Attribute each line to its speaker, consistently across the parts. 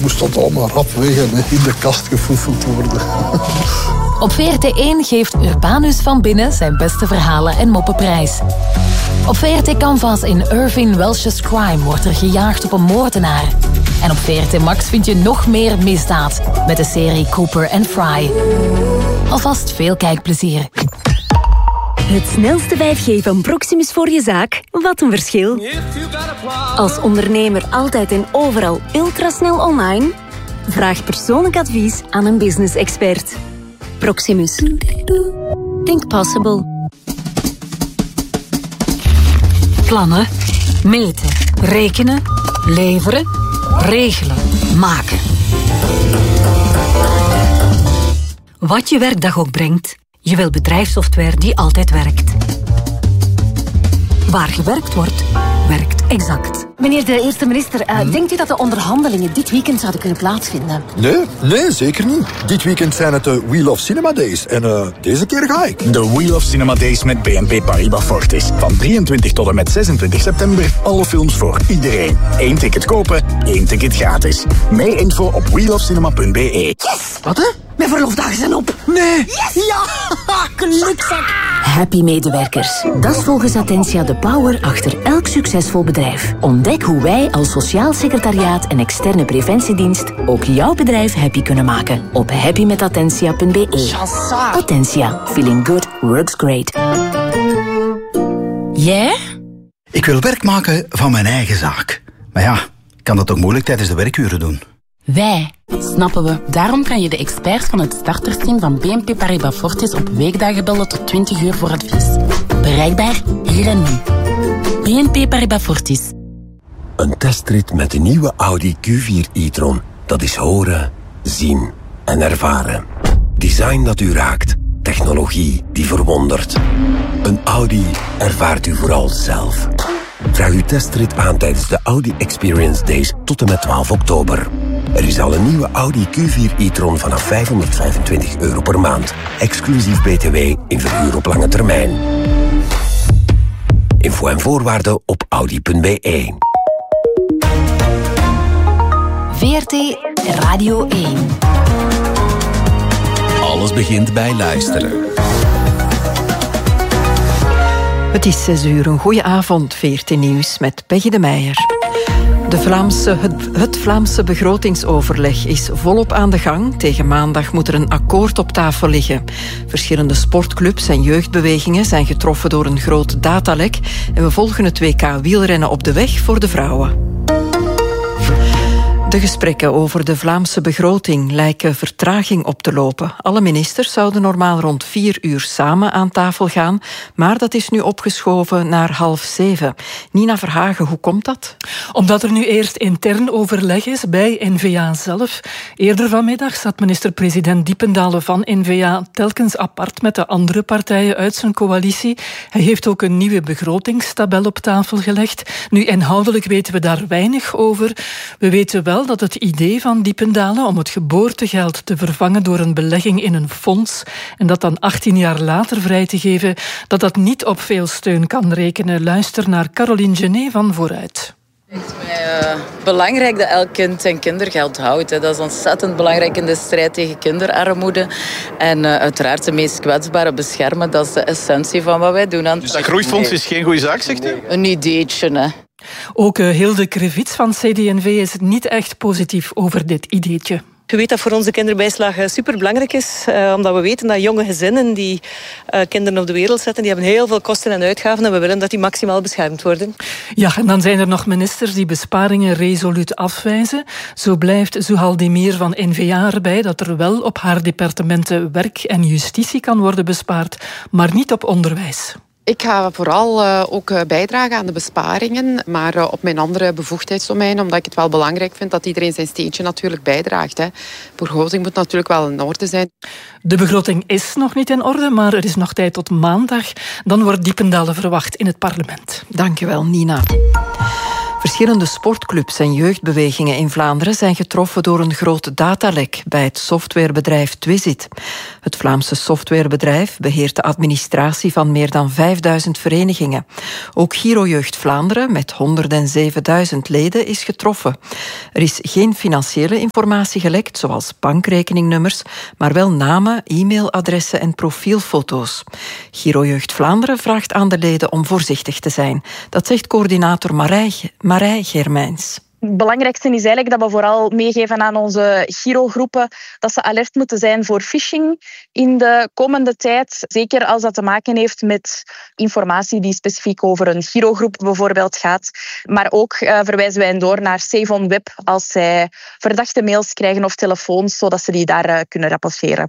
Speaker 1: moest dat allemaal rap weg en in de kast gefoefeld worden.
Speaker 2: Op VRT1 geeft Urbanus van Binnen zijn beste verhalen en moppenprijs. Op VRT Canvas in Irving Welsh's Crime wordt er gejaagd op een moordenaar. En op VRT Max vind je nog meer misdaad met de serie Cooper and Fry. Alvast veel kijkplezier.
Speaker 3: Het snelste 5G van Proximus voor je zaak? Wat een verschil. Als ondernemer altijd en overal ultrasnel online? Vraag persoonlijk advies aan een business-expert. Proximus. Think possible.
Speaker 4: Plannen, meten, rekenen, leveren, regelen, maken. Wat je werkdag ook brengt, je wil bedrijfssoftware die altijd werkt. Waar gewerkt wordt, werkt exact.
Speaker 5: Meneer de eerste minister, denkt u dat de onderhandelingen dit weekend zouden kunnen plaatsvinden?
Speaker 6: Nee, zeker niet. Dit weekend zijn het de Wheel of Cinema Days. En deze keer ga ik.
Speaker 7: De Wheel of Cinema Days met BNP Paribas Fortis. Van 23 tot en met 26 september. Alle films voor iedereen. 1 ticket kopen, 1 ticket gratis. Meer info op wheelofcinema.be.
Speaker 5: Yes!
Speaker 6: Wat, hè?
Speaker 5: Mijn verloofdagen zijn op.
Speaker 6: Nee!
Speaker 5: Yes! Ja! Gelukzak!
Speaker 3: Happy medewerkers. Dat is volgens Attentia de power achter elk succesvol bedrijf. Ontdek hoe wij als sociaal secretariaat en externe preventiedienst ook jouw bedrijf happy kunnen maken. Op happymetattentia.be. Attentia. Feeling good works great.
Speaker 5: Jij?
Speaker 8: Ik wil werk maken van mijn eigen zaak. Maar ja, ik kan dat toch moeilijk tijdens de werkuren doen?
Speaker 9: Wij, snappen we. Daarom kan je de experts van het startersteam van BNP Paribas Fortis op weekdagen bellen tot 20 uur voor advies. Bereikbaar hier en nu. BNP Paribas Fortis.
Speaker 10: Een testrit met de nieuwe Audi Q4 e-tron. Dat is horen, zien en ervaren. Design dat u raakt. Technologie die verwondert. Een Audi ervaart u vooral zelf. Vraag uw testrit aan tijdens de Audi Experience Days tot en met 12 oktober. Er is al een nieuwe Audi Q4 e-tron vanaf €525 per maand. Exclusief BTW in verhuur op lange termijn. Info en voorwaarden op audi.be.
Speaker 2: VRT Radio 1.
Speaker 11: Alles begint bij luisteren.
Speaker 12: Het is 6 uur. Een goeie avond, VRT Nieuws met Peggy de Meijer. Het Vlaamse begrotingsoverleg is volop aan de gang. Tegen maandag moet er een akkoord op tafel liggen. Verschillende sportclubs en jeugdbewegingen zijn getroffen door een groot datalek. En we volgen het WK wielrennen op de weg voor de vrouwen. De gesprekken over de Vlaamse begroting lijken vertraging op te lopen. Alle ministers zouden normaal rond 4 uur samen aan tafel gaan, maar dat is nu opgeschoven naar 6:30. Nina Verhagen, hoe komt dat?
Speaker 13: Omdat er nu eerst intern overleg is bij N-VA zelf. Eerder vanmiddag zat minister-president Diependalen van N-VA telkens apart met de andere partijen uit zijn coalitie. Hij heeft ook een nieuwe begrotingstabel op tafel gelegd. Nu, inhoudelijk weten we daar weinig over. We weten wel dat het idee van Diependalen om het geboortegeld te vervangen door een belegging in een fonds en dat dan 18 jaar later vrij te geven, dat niet op veel steun kan rekenen. Luister naar Caroline Genet van Vooruit.
Speaker 14: Het is mij belangrijk dat elk kind zijn kindergeld houdt. Hè. Dat is ontzettend belangrijk in de strijd tegen kinderarmoede. En uiteraard de meest kwetsbaren beschermen. Dat is de essentie van wat wij doen.
Speaker 15: Dus dat groeifonds is geen goede zaak, zegt u?
Speaker 14: Een ideetje, hè.
Speaker 13: Ook Hilde Krevits van CD&V is niet echt positief over dit ideetje.
Speaker 16: Je weet dat voor onze kinderbijslag superbelangrijk is, omdat we weten dat jonge gezinnen die kinderen op de wereld zetten, die hebben heel veel kosten en uitgaven en we willen dat die maximaal beschermd worden.
Speaker 13: Ja, en dan zijn er nog ministers die besparingen resoluut afwijzen. Zo blijft Zuhaldemir van N-VA erbij dat er wel op haar departementen werk en justitie kan worden bespaard, maar niet op onderwijs.
Speaker 17: Ik ga vooral ook bijdragen aan de besparingen, maar op mijn andere bevoegdheidsdomein, omdat ik het wel belangrijk vind dat iedereen zijn steentje natuurlijk bijdraagt. De begroting moet natuurlijk wel in orde zijn.
Speaker 13: De begroting is nog niet in orde, maar er is nog tijd tot maandag. Dan wordt Diependalen verwacht in het parlement.
Speaker 12: Dankjewel, Nina. Verschillende sportclubs en jeugdbewegingen in Vlaanderen zijn getroffen door een groot datalek bij het softwarebedrijf Twizit. Het Vlaamse softwarebedrijf beheert de administratie van meer dan 5000 verenigingen. Ook Girojeugd Vlaanderen met 107.000 leden is getroffen. Er is geen financiële informatie gelekt, zoals bankrekeningnummers, maar wel namen, e-mailadressen en profielfoto's. Girojeugd Vlaanderen vraagt aan de leden om voorzichtig te zijn. Dat zegt coördinator Marij Germijns.
Speaker 18: Het belangrijkste is eigenlijk dat we vooral meegeven aan onze Giro-groepen dat ze alert moeten zijn voor phishing in de komende tijd. Zeker als dat te maken heeft met informatie die specifiek over een Giro-groep bijvoorbeeld gaat. Maar ook verwijzen wij hen door naar Save on Web als zij verdachte mails krijgen of telefoons, zodat ze die daar kunnen rapporteren.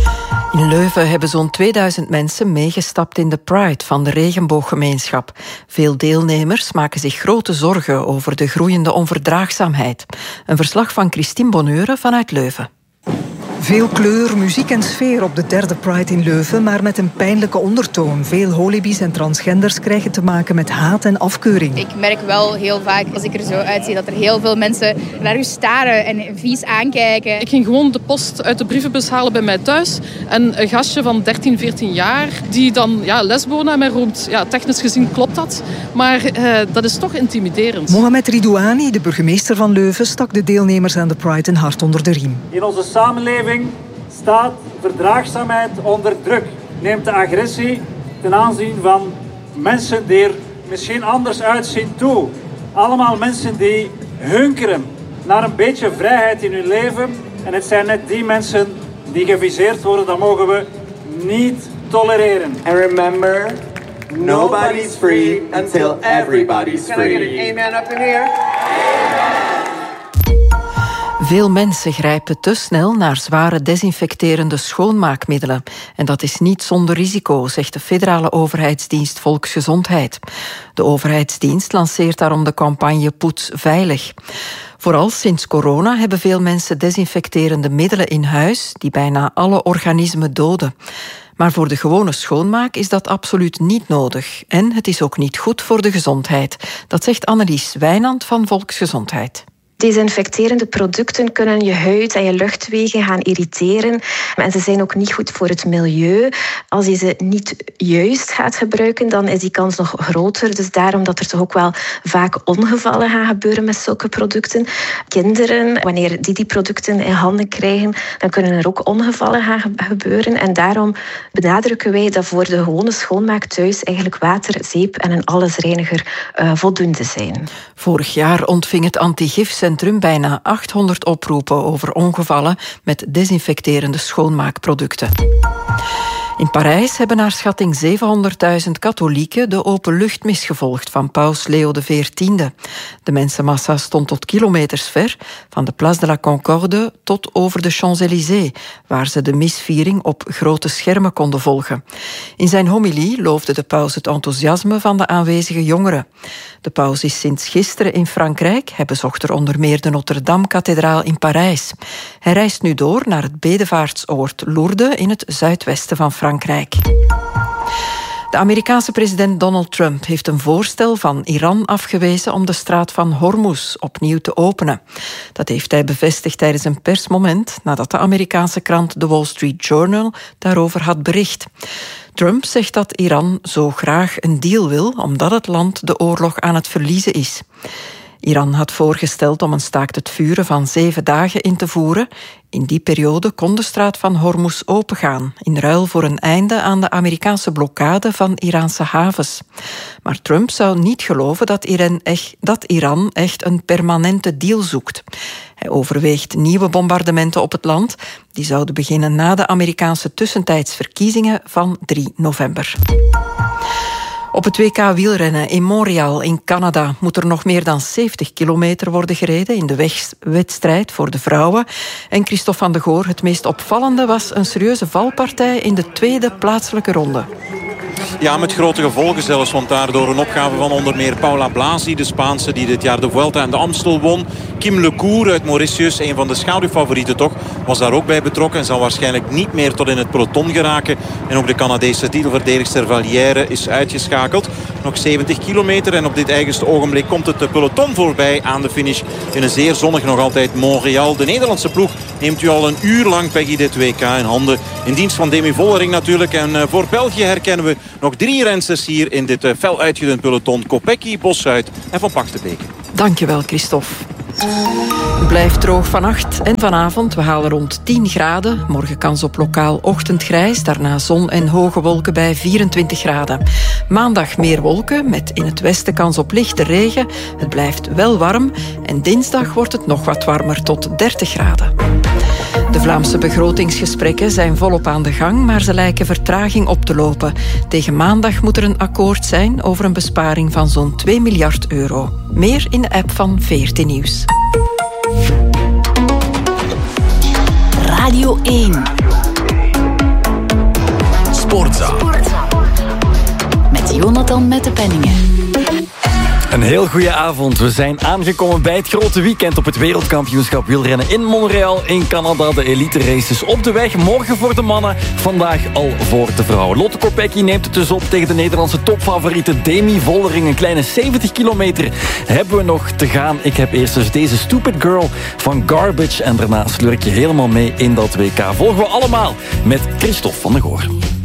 Speaker 12: In Leuven hebben zo'n 2000 mensen meegestapt in de Pride van de regenbooggemeenschap. Veel deelnemers maken zich grote zorgen over de groeiende onverdraagzaamheid. Een verslag van Christine Bonheure vanuit Leuven.
Speaker 19: Veel kleur, muziek en sfeer op de derde Pride in Leuven, maar met een pijnlijke ondertoon. Veel holibies en transgenders krijgen te maken met haat en afkeuring.
Speaker 20: Ik merk wel heel vaak, als ik er zo uitzie, dat er heel veel mensen naar u staren en vies aankijken.
Speaker 21: Ik ging gewoon de post uit de brievenbus halen bij mij thuis. En een gastje van 13, 14 jaar, die dan lesbo naar mij roept. Ja, technisch gezien klopt dat, maar dat is toch intimiderend.
Speaker 19: Mohamed Ridouani, de burgemeester van Leuven, stak de deelnemers aan de Pride een hart onder de riem.
Speaker 22: In onze samenleving staat verdraagzaamheid onder druk. Neemt de agressie ten aanzien van mensen die er misschien anders uitzien toe. Allemaal mensen die hunkeren naar een beetje vrijheid in hun leven. En het zijn net die mensen die geviseerd worden. Dat mogen we niet tolereren.
Speaker 23: And remember, nobody's free until everybody's free. Can I get an amen up in here?
Speaker 12: Veel mensen grijpen te snel naar zware desinfecterende schoonmaakmiddelen. En dat is niet zonder risico, zegt de federale overheidsdienst Volksgezondheid. De overheidsdienst lanceert daarom de campagne Poets Veilig. Vooral sinds corona hebben veel mensen desinfecterende middelen in huis die bijna alle organismen doden. Maar voor de gewone schoonmaak is dat absoluut niet nodig. En het is ook niet goed voor de gezondheid. Dat zegt Annelies Wijnand van Volksgezondheid.
Speaker 24: Desinfecterende producten kunnen je huid en je luchtwegen gaan irriteren. En ze zijn ook niet goed voor het milieu. Als je ze niet juist gaat gebruiken, dan is die kans nog groter. Dus daarom dat er toch ook wel vaak ongevallen gaan gebeuren met zulke producten. Kinderen, wanneer die producten in handen krijgen, dan kunnen er ook ongevallen gaan gebeuren. En daarom benadrukken wij dat voor de gewone schoonmaak thuis eigenlijk water, zeep en een allesreiniger voldoende zijn.
Speaker 12: Vorig jaar ontving het antigifcentrum bijna 800 oproepen over ongevallen met desinfecterende schoonmaakproducten. In Parijs hebben naar schatting 700.000 katholieken de openluchtmis gevolgd van paus Leo XIV. De mensenmassa stond tot kilometers ver, van de Place de la Concorde tot over de Champs-Élysées, waar ze de misviering op grote schermen konden volgen. In zijn homilie loofde de paus het enthousiasme van de aanwezige jongeren. De paus is sinds gisteren in Frankrijk. Hij bezocht er onder meer de Notre-Dame-kathedraal in Parijs. Hij reist nu door naar het bedevaartsoord Lourdes in het zuidwesten van Frankrijk. De Amerikaanse president Donald Trump heeft een voorstel van Iran afgewezen om de straat van Hormuz opnieuw te openen. Dat heeft hij bevestigd tijdens een persmoment nadat de Amerikaanse krant The Wall Street Journal daarover had bericht. Trump zegt dat Iran zo graag een deal wil omdat het land de oorlog aan het verliezen is. Iran had voorgesteld om een staakt het vuren van 7 dagen in te voeren. In die periode kon de straat van Hormuz opengaan, in ruil voor een einde aan de Amerikaanse blokkade van Iraanse havens. Maar Trump zou niet geloven dat Iran echt een permanente deal zoekt. Hij overweegt nieuwe bombardementen op het land. Die zouden beginnen na de Amerikaanse tussentijdsverkiezingen van 3 november. Op het WK wielrennen in Montreal in Canada moet er nog meer dan 70 kilometer worden gereden in de wedstrijd voor de vrouwen. En Christophe van de Goor, het meest opvallende was een serieuze valpartij in de tweede plaatselijke ronde.
Speaker 25: Ja, met grote gevolgen zelfs, want daardoor een opgave van onder meer Paula Blasi, de Spaanse die dit jaar de Vuelta en de Amstel won. Kim Lecour uit Mauritius, een van de schaduwfavorieten toch, was daar ook bij betrokken en zal waarschijnlijk niet meer tot in het peloton geraken. En ook de Canadese titelverdedigster Valliere is uitgeschakeld. Nog 70 kilometer en op dit eigenste ogenblik komt het peloton voorbij aan de finish. In een zeer zonnig nog altijd Montreal. De Nederlandse ploeg neemt u al een uur lang, Peggy, dit WK in handen. In dienst van Demi Vollering natuurlijk. En voor België herkennen we nog 3 rensters hier in dit fel uitgedund peloton. Kopecky, Bossuit en Van Pachtenbeke.
Speaker 12: Dankjewel, Christophe. Het blijft droog vannacht en vanavond. We halen rond 10 graden. Morgen kans op lokaal ochtendgrijs. Daarna zon en hoge wolken bij 24 graden. Maandag meer wolken met in het westen kans op lichte regen. Het blijft wel warm. En dinsdag wordt het nog wat warmer tot 30 graden. De Vlaamse begrotingsgesprekken zijn volop aan de gang, maar ze lijken vertraging op te lopen. Tegen maandag moet er een akkoord zijn over een besparing van zo'n 2 miljard euro. Meer in de app van VRT Nieuws.
Speaker 2: Radio 1.
Speaker 11: Sportza.
Speaker 2: Met Jonathan Mettepenningen.
Speaker 1: Een heel goede avond. We zijn aangekomen bij het grote weekend op het wereldkampioenschap wielrennen in Montreal in Canada. De elite races op de weg. Morgen voor de mannen, vandaag al voor de vrouwen. Lotte Kopecky neemt het dus op tegen de Nederlandse topfavoriete Demi Vollering. Een kleine 70 kilometer hebben we nog te gaan. Ik heb eerst dus deze Stupid Girl van Garbage en daarna slurk je helemaal mee in dat WK. Volgen we allemaal met Christophe van der Goor.